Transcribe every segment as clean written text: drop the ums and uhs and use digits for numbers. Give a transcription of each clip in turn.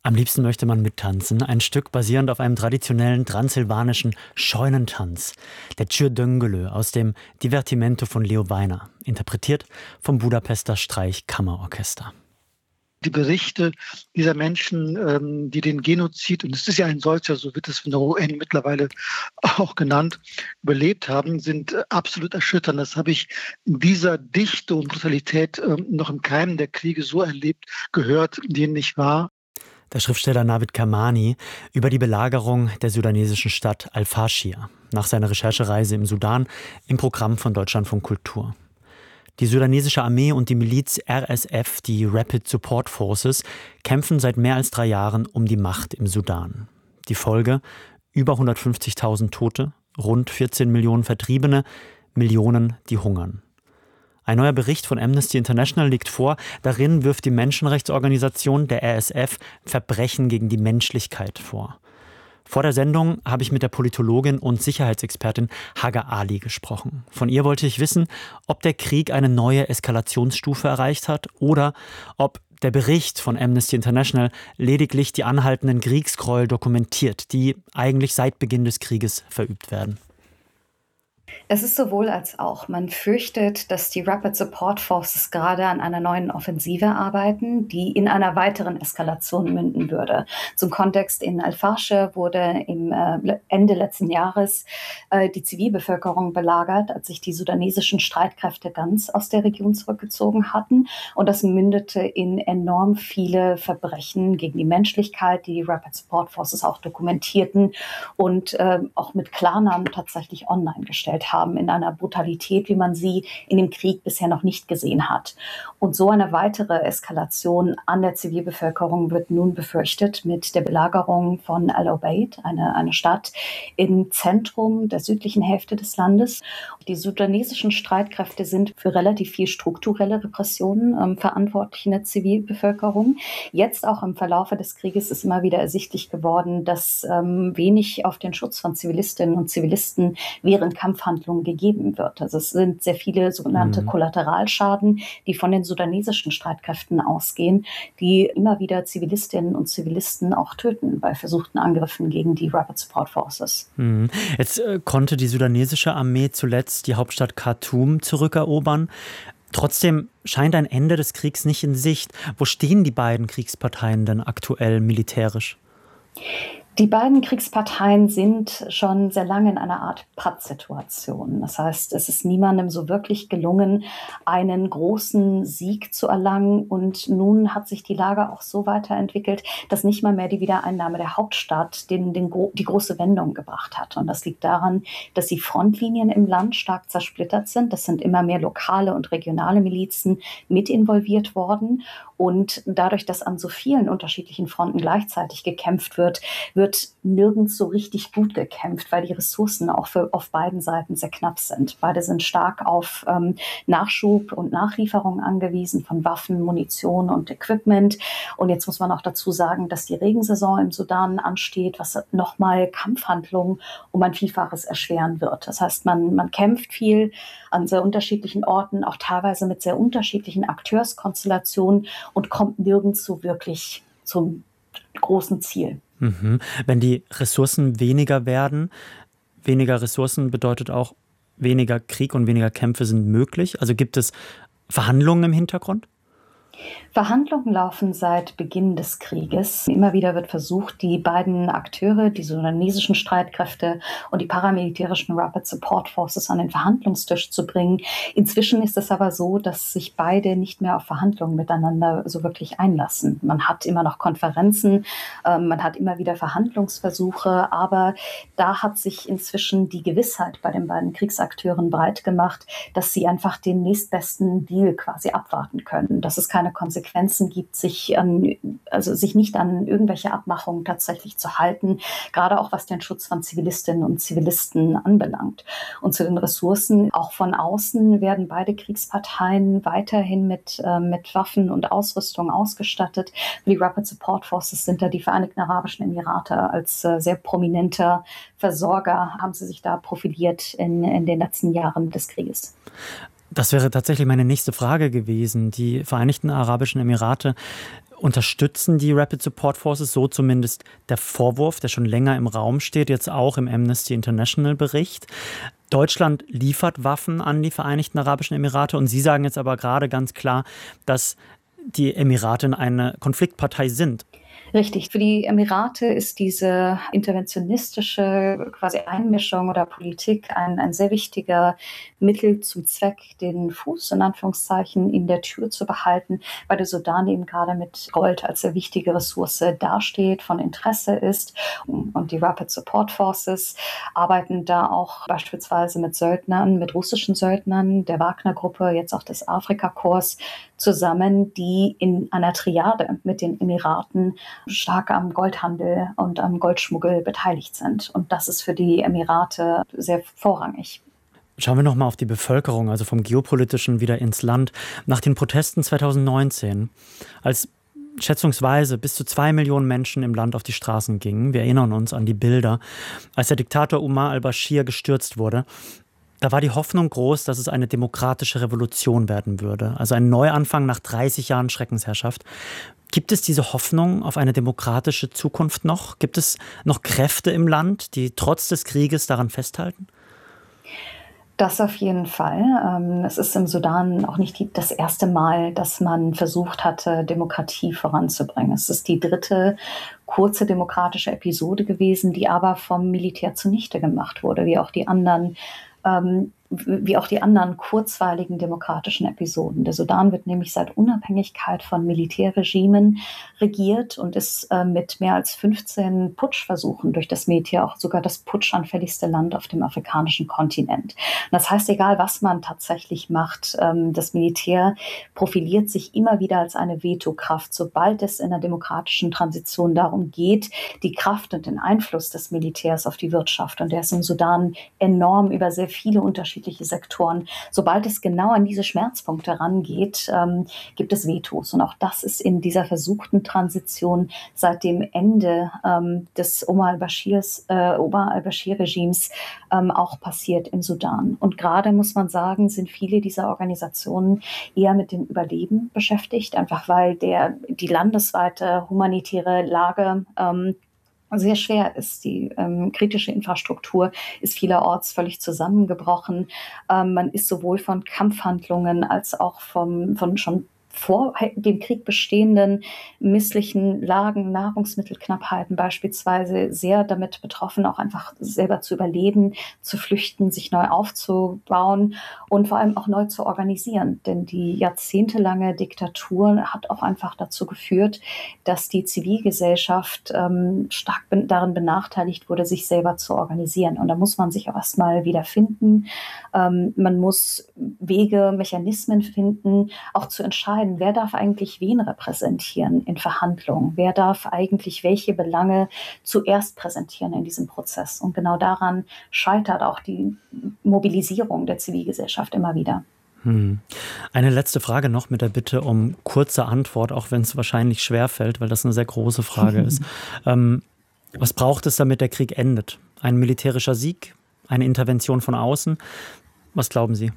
Am liebsten möchte man mittanzen, ein Stück basierend auf einem traditionellen transsilvanischen Scheunentanz, der Csürdöngölö aus dem Divertimento von Leo Weiner, interpretiert vom Budapester Streichkammerorchester. Die Berichte dieser Menschen, die den Genozid, und es ist ja ein solcher, so wird es von der UN mittlerweile auch genannt, überlebt haben, sind absolut erschütternd. Das habe ich in dieser Dichte und Brutalität noch im Keim der Kriege so erlebt, gehört, in denen ich war. Der Schriftsteller Navid Kermani über die Belagerung der sudanesischen Stadt Al-Faschir nach seiner Recherchereise im Sudan im Programm von Deutschlandfunk Kultur. Die sudanesische Armee und die Miliz RSF, die Rapid Support Forces, kämpfen seit mehr als 3 Jahren um die Macht im Sudan. Die Folge: über 150.000 Tote, rund 14 Millionen Vertriebene, Millionen, die hungern. Ein neuer Bericht von Amnesty International liegt vor. Darin wirft die Menschenrechtsorganisation der RSF Verbrechen gegen die Menschlichkeit vor. Vor der Sendung habe ich mit der Politologin und Sicherheitsexpertin Hagar Ali gesprochen. Von ihr wollte ich wissen, ob der Krieg eine neue Eskalationsstufe erreicht hat oder ob der Bericht von Amnesty International lediglich die anhaltenden Kriegsgräuel dokumentiert, die eigentlich seit Beginn des Krieges verübt werden. Es ist sowohl als auch. Man fürchtet, dass die Rapid Support Forces gerade an einer neuen Offensive arbeiten, die in einer weiteren Eskalation münden würde. Zum Kontext: in Al-Faschir wurde im Ende letzten Jahres die Zivilbevölkerung belagert, als sich die sudanesischen Streitkräfte ganz aus der Region zurückgezogen hatten. Und das mündete in enorm viele Verbrechen gegen die Menschlichkeit, die Rapid Support Forces auch dokumentierten und auch mit Klarnamen tatsächlich online gestellt haben, in einer Brutalität, wie man sie in dem Krieg bisher noch nicht gesehen hat. Und so eine weitere Eskalation an der Zivilbevölkerung wird nun befürchtet mit der Belagerung von Al-Obeid, eine Stadt im Zentrum der südlichen Hälfte des Landes. Die sudanesischen Streitkräfte sind für relativ viel strukturelle Repressionen verantwortlich in der Zivilbevölkerung. Jetzt auch im Verlaufe des Krieges ist immer wieder ersichtlich geworden, dass wenig auf den Schutz von Zivilistinnen und Zivilisten während Kampfhandlungen gegeben wird. Also es sind sehr viele sogenannte Kollateralschaden, die von den sudanesischen Streitkräften ausgehen, die immer wieder Zivilistinnen und Zivilisten auch töten bei versuchten Angriffen gegen die Rapid Support Forces. Jetzt konnte die sudanesische Armee zuletzt die Hauptstadt Khartoum zurückerobern. Trotzdem scheint ein Ende des Kriegs nicht in Sicht. Wo stehen die beiden Kriegsparteien denn aktuell militärisch? Die beiden Kriegsparteien sind schon sehr lange in einer Art Pattsituation. Das heißt, es ist niemandem so wirklich gelungen, einen großen Sieg zu erlangen. Und nun hat sich die Lage auch so weiterentwickelt, dass nicht mal mehr die Wiedereinnahme der Hauptstadt die große Wendung gebracht hat. Und das liegt daran, dass die Frontlinien im Land stark zersplittert sind. Es sind immer mehr lokale und regionale Milizen mit involviert worden. Und dadurch, dass an so vielen unterschiedlichen Fronten gleichzeitig gekämpft wird nirgends so richtig gut gekämpft, weil die Ressourcen auch auf beiden Seiten sehr knapp sind. Beide sind stark auf Nachschub und Nachlieferung angewiesen von Waffen, Munition und Equipment. Und jetzt muss man auch dazu sagen, dass die Regensaison im Sudan ansteht, was nochmal Kampfhandlungen um ein Vielfaches erschweren wird. Das heißt, man kämpft viel an sehr unterschiedlichen Orten, auch teilweise mit sehr unterschiedlichen Akteurskonstellationen und kommt nirgends so wirklich zum großen Ziel. Wenn die Ressourcen weniger werden, weniger Ressourcen bedeutet auch weniger Krieg und weniger Kämpfe sind möglich. Also gibt es Verhandlungen im Hintergrund? Verhandlungen laufen seit Beginn des Krieges. Immer wieder wird versucht, die beiden Akteure, die sudanesischen Streitkräfte und die paramilitärischen Rapid Support Forces an den Verhandlungstisch zu bringen. Inzwischen ist es aber so, dass sich beide nicht mehr auf Verhandlungen miteinander so wirklich einlassen. Man hat immer noch Konferenzen, man hat immer wieder Verhandlungsversuche, aber da hat sich inzwischen die Gewissheit bei den beiden Kriegsakteuren breit gemacht, dass sie einfach den nächstbesten Deal quasi abwarten können, dass es keine Konsequenzen gibt, sich nicht an irgendwelche Abmachungen tatsächlich zu halten, gerade auch was den Schutz von Zivilistinnen und Zivilisten anbelangt. Und zu den Ressourcen, auch von außen werden beide Kriegsparteien weiterhin mit Waffen und Ausrüstung ausgestattet. Für die Rapid Support Forces sind da die Vereinigten Arabischen Emirate als sehr prominenter Versorger, haben sie sich da profiliert in den letzten Jahren des Krieges. Das wäre tatsächlich meine nächste Frage gewesen. Die Vereinigten Arabischen Emirate unterstützen die Rapid Support Forces, so zumindest der Vorwurf, der schon länger im Raum steht, jetzt auch im Amnesty International Bericht. Deutschland liefert Waffen an die Vereinigten Arabischen Emirate und Sie sagen jetzt aber gerade ganz klar, dass die Emirate eine Konfliktpartei sind. Richtig. Für die Emirate ist diese interventionistische quasi Einmischung oder Politik ein sehr wichtiger Mittel zum Zweck, den Fuß in Anführungszeichen in der Tür zu behalten, weil der Sudan eben gerade mit Gold als sehr wichtige Ressource dasteht, von Interesse ist. Und die Rapid Support Forces arbeiten da auch beispielsweise mit Söldnern, mit russischen Söldnern, der Wagner-Gruppe, jetzt auch des Afrika-Korps zusammen, die in einer Triade mit den Emiraten stark am Goldhandel und am Goldschmuggel beteiligt sind. Und das ist für die Emirate sehr vorrangig. Schauen wir noch mal auf die Bevölkerung, also vom Geopolitischen wieder ins Land. Nach den Protesten 2019, als schätzungsweise bis zu 2 Millionen Menschen im Land auf die Straßen gingen, wir erinnern uns an die Bilder, als der Diktator Omar al-Bashir gestürzt wurde, da war die Hoffnung groß, dass es eine demokratische Revolution werden würde, also ein Neuanfang nach 30 Jahren Schreckensherrschaft. Gibt es diese Hoffnung auf eine demokratische Zukunft noch? Gibt es noch Kräfte im Land, die trotz des Krieges daran festhalten? Das auf jeden Fall. Es ist im Sudan auch nicht das erste Mal, dass man versucht hatte, Demokratie voranzubringen. Es ist die dritte kurze demokratische Episode gewesen, die aber vom Militär zunichte gemacht wurde, wie auch die anderen kurzweiligen demokratischen Episoden. Der Sudan wird nämlich seit Unabhängigkeit von Militärregimen regiert und ist mit mehr als 15 Putschversuchen durch das Militär auch sogar das putschanfälligste Land auf dem afrikanischen Kontinent. Und das heißt, egal was man tatsächlich macht, das Militär profiliert sich immer wieder als eine Vetokraft, sobald es in der demokratischen Transition darum geht, die Kraft und den Einfluss des Militärs auf die Wirtschaft. Und der ist im Sudan enorm über sehr viele unterschiedliche Sektoren. Sobald es genau an diese Schmerzpunkte rangeht, gibt es Vetos. Und auch das ist in dieser versuchten Transition seit dem Ende des Omar al-Bashir-Regimes auch passiert im Sudan. Und gerade, muss man sagen, sind viele dieser Organisationen eher mit dem Überleben beschäftigt, einfach weil die landesweite humanitäre Lage sehr schwer ist. Die kritische Infrastruktur ist vielerorts völlig zusammengebrochen. Man ist sowohl von Kampfhandlungen als auch von schon vor dem Krieg bestehenden misslichen Lagen, Nahrungsmittelknappheiten beispielsweise sehr damit betroffen, auch einfach selber zu überleben, zu flüchten, sich neu aufzubauen und vor allem auch neu zu organisieren. Denn die jahrzehntelange Diktatur hat auch einfach dazu geführt, dass die Zivilgesellschaft stark darin benachteiligt wurde, sich selber zu organisieren. Und da muss man sich auch erstmal wieder finden. Man muss Wege, Mechanismen finden, auch zu entscheiden, wer darf eigentlich wen repräsentieren in Verhandlungen? Wer darf eigentlich welche Belange zuerst präsentieren in diesem Prozess? Und genau daran scheitert auch die Mobilisierung der Zivilgesellschaft immer wieder. Eine letzte Frage noch mit der Bitte um kurze Antwort, auch wenn es wahrscheinlich schwerfällt, weil das eine sehr große Frage ist. Was braucht es, damit der Krieg endet? Ein militärischer Sieg? Eine Intervention von außen? Was glauben Sie?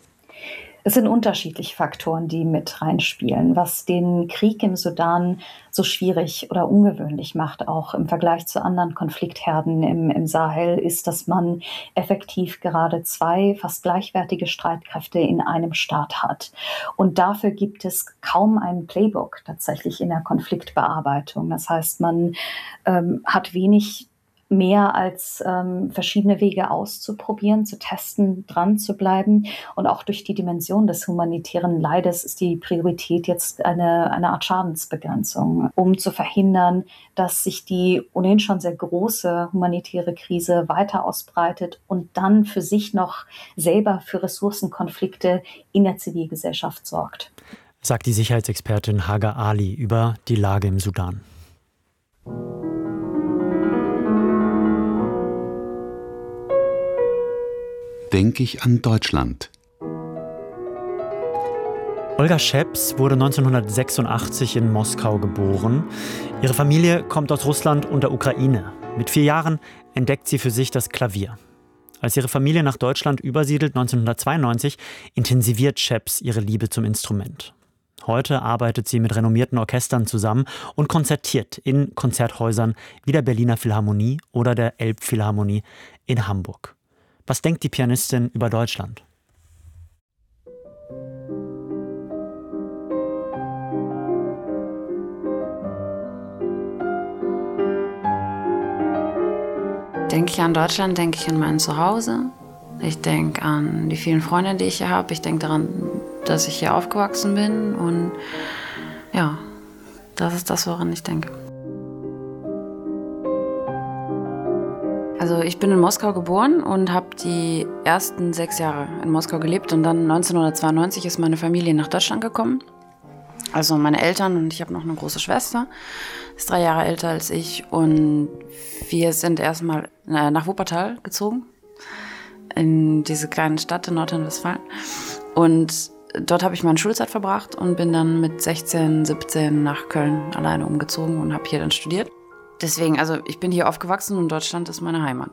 Es sind unterschiedliche Faktoren, die mit reinspielen. Was den Krieg im Sudan so schwierig oder ungewöhnlich macht, auch im Vergleich zu anderen Konfliktherden im Sahel, ist, dass man effektiv gerade zwei fast gleichwertige Streitkräfte in einem Staat hat. Und dafür gibt es kaum ein Playbook tatsächlich in der Konfliktbearbeitung. Das heißt, man hat wenig mehr als verschiedene Wege auszuprobieren, zu testen, dran zu bleiben. Und auch durch die Dimension des humanitären Leides ist die Priorität jetzt eine Art Schadensbegrenzung, um zu verhindern, dass sich die ohnehin schon sehr große humanitäre Krise weiter ausbreitet und dann für sich noch selber für Ressourcenkonflikte in der Zivilgesellschaft sorgt. Sagt die Sicherheitsexpertin Hagar Ali über die Lage im Sudan. Denke ich an Deutschland. Olga Scheps wurde 1986 in Moskau geboren. Ihre Familie kommt aus Russland und der Ukraine. Mit 4 Jahren entdeckt sie für sich das Klavier. Als ihre Familie nach Deutschland übersiedelt 1992, intensiviert Scheps ihre Liebe zum Instrument. Heute arbeitet sie mit renommierten Orchestern zusammen und konzertiert in Konzerthäusern wie der Berliner Philharmonie oder der Elbphilharmonie in Hamburg. Was denkt die Pianistin über Deutschland? Denke ich an Deutschland, denke ich an mein Zuhause. Ich denke an die vielen Freunde, die ich hier habe. Ich denke daran, dass ich hier aufgewachsen bin. Und ja, das ist das, woran ich denke. Also ich bin in Moskau geboren und habe die ersten 6 Jahre in Moskau gelebt. Und dann 1992 ist meine Familie nach Deutschland gekommen. Also meine Eltern und ich habe noch eine große Schwester, ist 3 Jahre älter als ich. Und wir sind erstmal nach Wuppertal gezogen, in diese kleine Stadt in Nordrhein-Westfalen. Und dort habe ich meine Schulzeit verbracht und bin dann mit 16, 17 nach Köln alleine umgezogen und habe hier dann studiert. Deswegen, also ich bin hier aufgewachsen und Deutschland ist meine Heimat.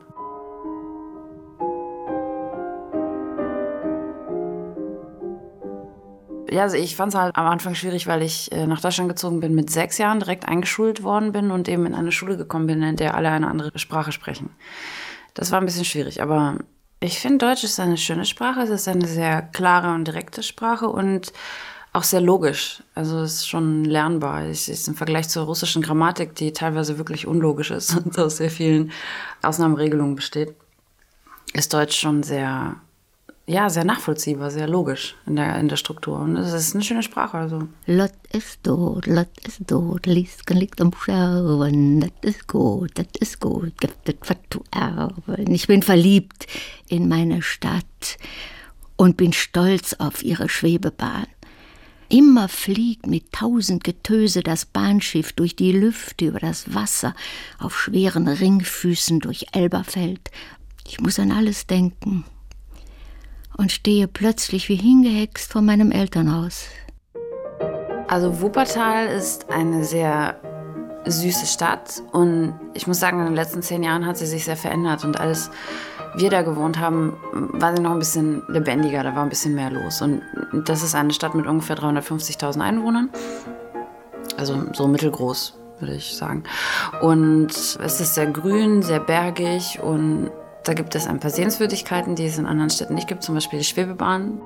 Ja, also ich fand es halt am Anfang schwierig, weil ich nach Deutschland gezogen bin mit 6 Jahren, direkt eingeschult worden bin und eben in eine Schule gekommen bin, in der alle eine andere Sprache sprechen. Das war ein bisschen schwierig, aber ich finde, Deutsch ist eine schöne Sprache. Es ist eine sehr klare und direkte Sprache und auch sehr logisch. Also es ist schon lernbar. Es ist im Vergleich zur russischen Grammatik, die teilweise wirklich unlogisch ist und aus sehr vielen Ausnahmeregelungen besteht, ist Deutsch schon sehr nachvollziehbar, sehr logisch in der Struktur. Und es ist eine schöne Sprache. Also. Lot ist tot, Liesken liegt am Scherben, das ist gut, gibt es was zu erben. Ich bin verliebt in meine Stadt und bin stolz auf ihre Schwebebahn. Immer fliegt mit 1000 Getöse das Bahnschiff durch die Lüfte, über das Wasser, auf schweren Ringfüßen durch Elberfeld. Ich muss an alles denken. Und stehe plötzlich wie hingehext vor meinem Elternhaus. Also Wuppertal ist eine sehr süße Stadt und ich muss sagen, in den letzten 10 Jahren hat sie sich sehr verändert und als wir da gewohnt haben, war sie noch ein bisschen lebendiger, da war ein bisschen mehr los. Und das ist eine Stadt mit ungefähr 350.000 Einwohnern, also so mittelgroß, würde ich sagen. Und es ist sehr grün, sehr bergig und da gibt es ein paar Sehenswürdigkeiten, die es in anderen Städten nicht gibt, zum Beispiel die Schwebebahn.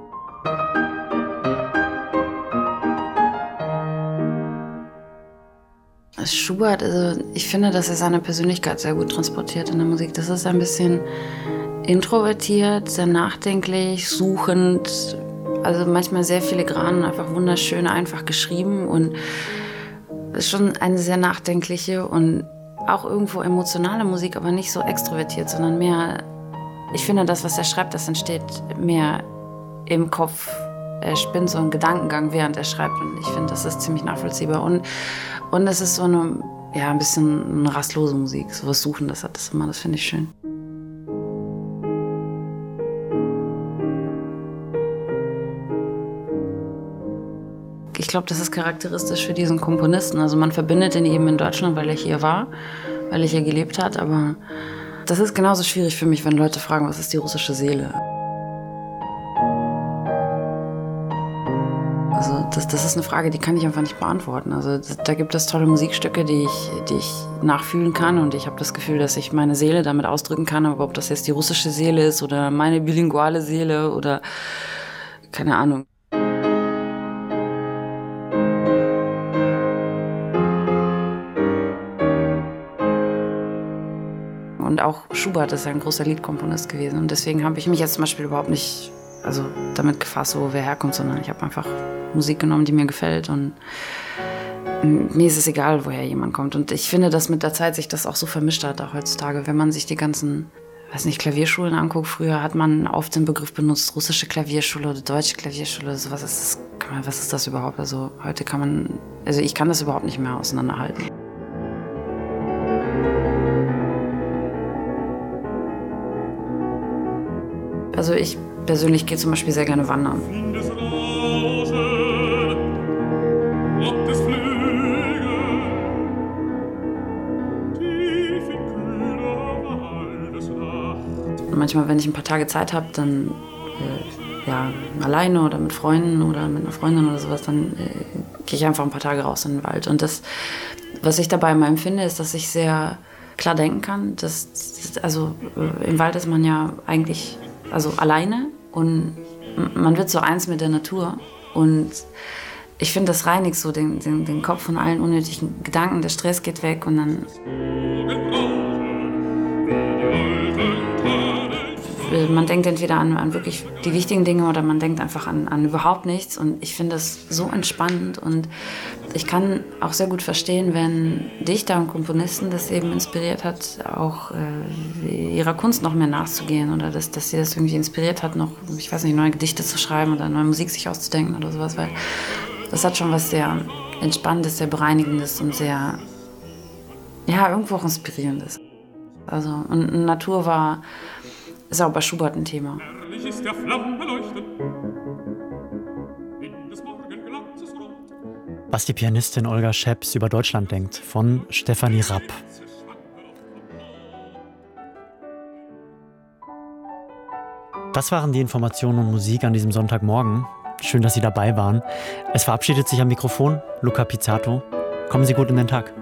Schubert, also ich finde, dass er seine Persönlichkeit sehr gut transportiert in der Musik. Das ist ein bisschen introvertiert, sehr nachdenklich, suchend, also manchmal sehr filigran, einfach wunderschön, einfach geschrieben und ist schon eine sehr nachdenkliche und auch irgendwo emotionale Musik, aber nicht so extrovertiert, sondern mehr, ich finde, das, was er schreibt, das entsteht mehr im Kopf. Er spinnt so einen Gedankengang, während er schreibt und ich finde, das ist ziemlich nachvollziehbar und es ist so eine, ja, ein bisschen eine rastlose Musik, so was Suchendes hat das immer, das finde ich schön. Ich glaube, das ist charakteristisch für diesen Komponisten. Also man verbindet ihn eben in Deutschland, weil er hier war, weil er hier gelebt hat. Aber das ist genauso schwierig für mich, wenn Leute fragen, was ist die russische Seele? Also das ist eine Frage, die kann ich einfach nicht beantworten. Also da gibt es tolle Musikstücke, die ich nachfühlen kann. Und ich habe das Gefühl, dass ich meine Seele damit ausdrücken kann. Aber ob das jetzt die russische Seele ist oder meine bilinguale Seele oder keine Ahnung. Und auch Schubert ist ein großer Liedkomponist gewesen. Und deswegen habe ich mich jetzt zum Beispiel überhaupt nicht damit gefasst, wo wer herkommt, sondern ich habe einfach Musik genommen, die mir gefällt. Und mir ist es egal, woher jemand kommt. Und ich finde, dass mit der Zeit sich das auch so vermischt hat, auch heutzutage. Wenn man sich die ganzen, Klavierschulen anguckt, früher hat man oft den Begriff benutzt, russische Klavierschule oder deutsche Klavierschule. So, was ist das überhaupt? Also heute ich kann das überhaupt nicht mehr auseinanderhalten. Also ich persönlich gehe zum Beispiel sehr gerne wandern. Manchmal, wenn ich ein paar Tage Zeit habe, dann alleine oder mit Freunden oder mit einer Freundin oder sowas, dann gehe ich einfach ein paar Tage raus in den Wald. Und das, was ich dabei immer empfinde, ist, dass ich sehr klar denken kann. Im Wald ist man ja eigentlich alleine und man wird so eins mit der Natur. Und ich finde, das reinigt so den Kopf von allen unnötigen Gedanken. Der Stress geht weg und dann man denkt entweder an wirklich die wichtigen Dinge oder man denkt einfach an überhaupt nichts. Und ich finde das so entspannend. Und ich kann auch sehr gut verstehen, wenn Dichter und Komponisten das eben inspiriert hat, auch ihrer Kunst noch mehr nachzugehen. Oder dass sie das irgendwie inspiriert hat, noch, ich weiß nicht, neue Gedichte zu schreiben oder neue Musik sich auszudenken oder sowas. Weil das hat schon was sehr Entspannendes, sehr Bereinigendes und sehr, irgendwo auch Inspirierendes. Und Natur ist auch bei Schubert ein Thema. Was die Pianistin Olga Scheps über Deutschland denkt, von Stefanie Rapp. Das waren die Informationen und Musik an diesem Sonntagmorgen. Schön, dass Sie dabei waren. Es verabschiedet sich am Mikrofon Luca Pizzato. Kommen Sie gut in den Tag.